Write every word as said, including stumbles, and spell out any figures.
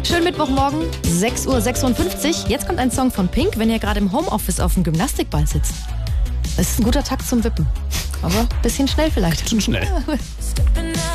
Schönen Mittwochmorgen, sechs Uhr sechsundfünfzig. Jetzt kommt ein Song von Pink, wenn ihr gerade im Homeoffice auf dem Gymnastikball sitzt. Es ist ein guter Takt zum Wippen. Aber ein bisschen schnell vielleicht. Schon schnell.